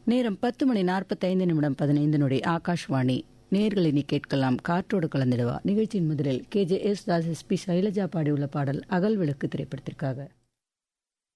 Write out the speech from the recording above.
நேரம் 10:45 ஆகாஷ்வாணி. நேயர்கள் இனி கேட்கலாம் காற்றோடு கலந்திடவா. நிகழ்ச்சியின் முதலில் KJ யேசுதாஸ், SP சைலஜா பாடியுள்ள பாடல் அகல் விளக்கு திரைப்படத்திற்காக.